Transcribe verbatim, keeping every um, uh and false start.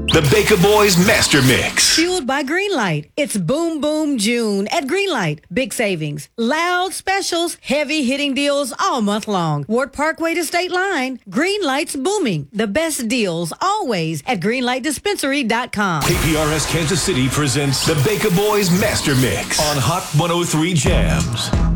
The Baker Boys Master Mix. Fueled by Greenlight. It's Boom Boom June at Greenlight. Big savings, loud specials, heavy hitting deals all month long. Ward Parkway to State Line. Greenlight's booming. The best deals always at greenlight dispensary dot com. K P R S Kansas City presents the Baker Boys Master Mix on Hot one oh three Jams.